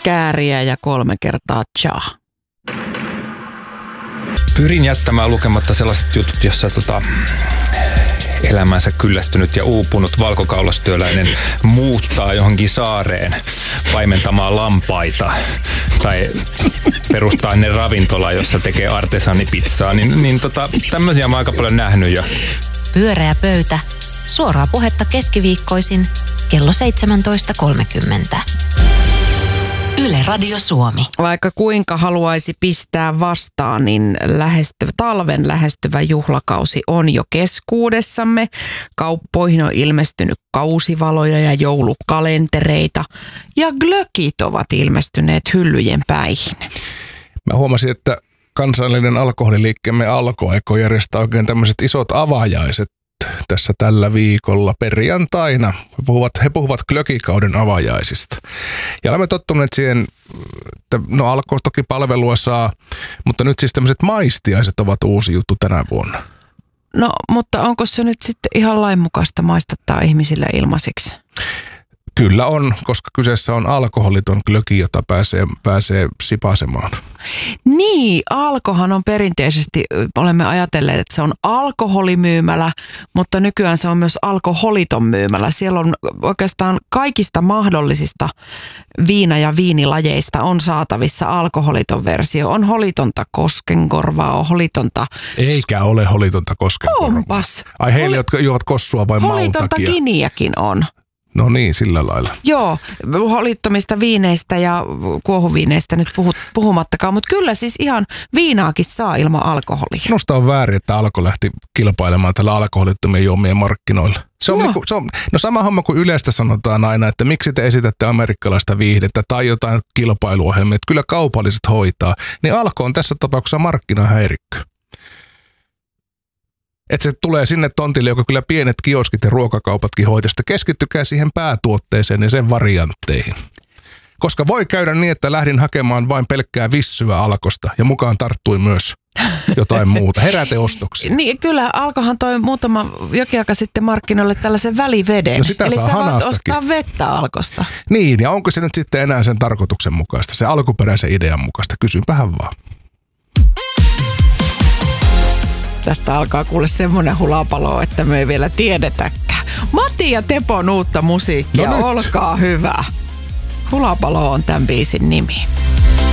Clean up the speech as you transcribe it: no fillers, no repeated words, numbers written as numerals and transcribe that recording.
kääriä ja 3 kertaa cha. Pyrin jättämään lukematta sellaiset jutut, jossa elämänsä kyllästynyt ja uupunut valkokaulastyöläinen muuttaa johonkin saareen paimentamaan lampaita tai perustaa ne ravintola, jossa tekee artesanipizzaa, niin tämmöisiä mä oon aika paljon nähnyt jo. Pyöreä pöytä. Suoraa puhetta keskiviikkoisin kello 17.30. Yle Radio Suomi. Vaikka kuinka haluaisi pistää vastaan, niin talven lähestyvä juhlakausi on jo keskuudessamme. Kauppoihin on ilmestynyt kausivaloja ja joulukalentereita ja glögit ovat ilmestyneet hyllyjen päihin. Mä huomasin, että kansallinen alkoholiliikkeemme Alko aikoo järjestää oikein tämmöiset isot avajaiset tässä tällä viikolla perjantaina. He puhuvat glögikauden avajaisista. Ja olemme tottuneet siihen, että Alko toki palvelua saa, mutta nyt siis tämmöiset maistiaiset ovat uusi juttu tänä vuonna. No, mutta onko se nyt sitten ihan lainmukaista maistattaa ihmisille ilmaiseksi? Kyllä on, koska kyseessä on alkoholiton glögi, jota pääsee sipasemaan. Niin, Alkohan on perinteisesti, olemme ajatelleet, että se on alkoholimyymälä, mutta nykyään se on myös alkoholiton myymälä. Siellä on oikeastaan kaikista mahdollisista viina- ja viinilajeista on saatavissa alkoholiton versio. On holitonta koskenkorvaa, on holitonta... Eikä ole holitonta koskenkorvaa. Onpas. Ai heille, jotka juovat kossua vain maun takia. Holitonta giniäkin on. No niin, sillä lailla. Joo, holittomista viineistä ja kuohuviineistä nyt puhumattakaan, mutta kyllä siis ihan viinaakin saa ilman alkoholia. Minusta on väärin, että Alko lähti kilpailemaan tällä alkoholittomien juomien markkinoilla. Se on, sama homma kuin yleistä sanotaan aina, että miksi te esitätte amerikkalaista viihdettä tai jotain kilpailuohjelmia, että kyllä kaupalliset hoitaa, niin Alko on tässä tapauksessa markkinahäirikkö. Että se tulee sinne tontille, joka kyllä pienet kioskit ja ruokakaupatkin hoitesta. Keskittykää siihen päätuotteeseen ja sen variantteihin. Koska voi käydä niin, että lähdin hakemaan vain pelkkää vissyä Alkosta ja mukaan tarttui myös jotain muuta. Heräteostoksia. Niin, kyllä Alkohan toi jokin aika sitten markkinoille tällaisen väliveden. No sitä eli saa sä voit hanastakin ostaa vettä Alkosta. Niin, ja onko se nyt sitten enää sen tarkoituksen mukaista, se alkuperäisen idean mukaista? Kysynpähän vaan. Tästä alkaa kuule semmoinen hulapalo, että me ei vielä tiedetäkään. Matti ja Tepon uutta musiikkia, olkaa hyvä. Hulapalo on tämän biisin nimi.